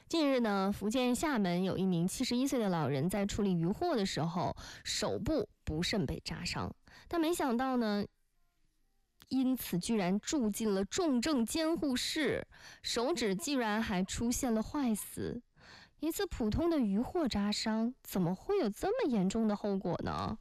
近日呢，福建厦门有一名71岁的老人在处理渔获的时候，手部不慎被扎伤，但没想到呢，因此居然住进了重症监护室，手指竟然还出现了坏死。一次普通的渔获扎伤，怎么会有这么严重的后果呢？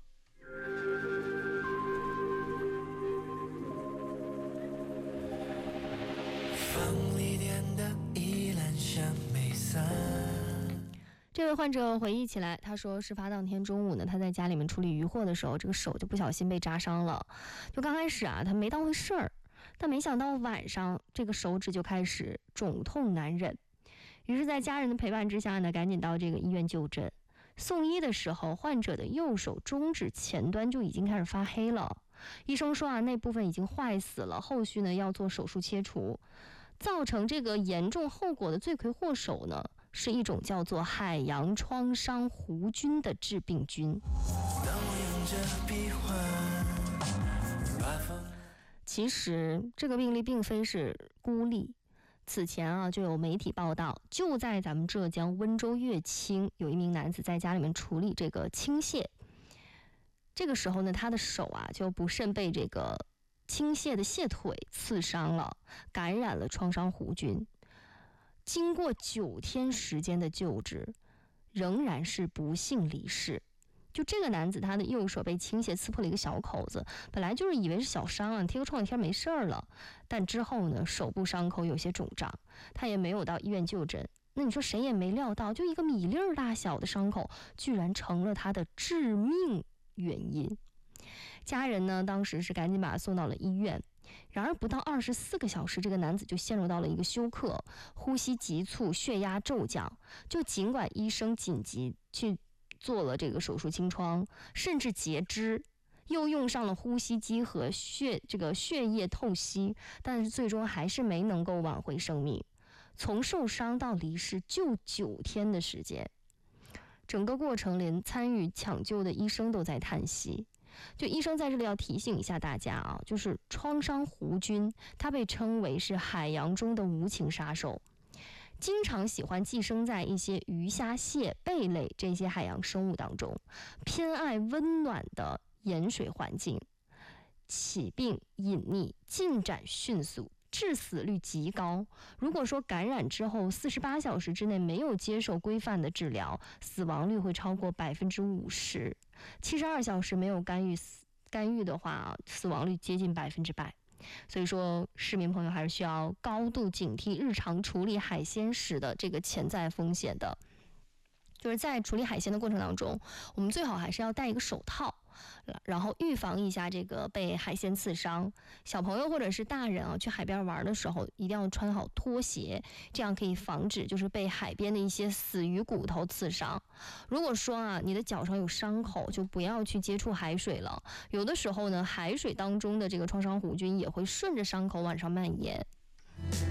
风里点的依兰香梅伞。 这位患者回忆起来，他说事发当天中午呢，他在家里面处理渔获的时候，这个手就不小心被扎伤了。就刚开始啊，他没当回事儿，但没想到晚上这个手指就开始肿痛难忍。于是，在家人的陪伴之下呢，赶紧到这个医院就诊。送医的时候，患者的右手中指前端就已经开始发黑了。医生说啊，那部分已经坏死了，后续呢要做手术切除。造成这个严重后果的罪魁祸首呢，是一种叫做海洋创伤弧菌的致病菌。其实这个病例并非是孤立，此前啊就有媒体报道，就在咱们浙江温州乐清，有一名男子在家里面处理这个倾泻，这个时候呢，他的手啊就不慎被这个倾泻的蟹腿刺伤了，感染了创伤弧菌。经过9天时间的救治，仍然是不幸离世。就这个男子，他的右手被倾泻刺破了一个小口子，本来就是以为是小伤啊，贴个创可贴没事儿了。但之后呢，手部伤口有些肿胀，他也没有到医院就诊。那你说谁也没料到，就一个米粒儿大小的伤口，居然成了他的致命原因。家人呢，当时是赶紧把他送到了医院。然而不到24个小时，这个男子就陷入到了一个休克，呼吸急促，血压骤降。就尽管医生紧急去做了这个手术清创，甚至截肢，又用上了呼吸机和血液透析，但是最终还是没能够挽回生命。从受伤到离世就9天的时间，整个过程连参与抢救的医生都在叹息。就医生在这里要提醒一下大家啊，就是创伤弧菌，它被称为是海洋中的无情杀手，经常喜欢寄生在一些鱼虾蟹贝类这些海洋生物当中，偏爱温暖的盐水环境，起病隐匿，进展迅速，致死率极高。如果说感染之后48小时之内没有接受规范的治疗，死亡率会超过50%。72小时没有干预的话，死亡率接近100%。所以说，市民朋友还是需要高度警惕日常处理海鲜时的这个潜在风险的。就是在处理海鲜的过程当中，我们最好还是要戴一个手套，然后预防一下这个被海鲜刺伤。小朋友或者是大人啊，去海边玩的时候一定要穿好拖鞋，这样可以防止就是被海边的一些死鱼骨头刺伤。如果说啊你的脚上有伤口，就不要去接触海水了。有的时候呢，海水当中的这个创伤弧菌也会顺着伤口往上蔓延。